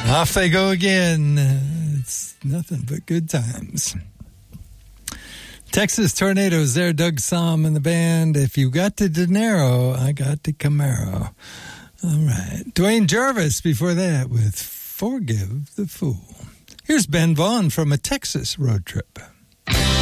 Off they go again. It's nothing but good times. Texas Tornadoes there, Doug Somm and the band. If you got the dinero, I got the Camaro. All right. Dwayne Jarvis before that with Forgive the Fool. Here's Ben Vaughn from a Texas road trip.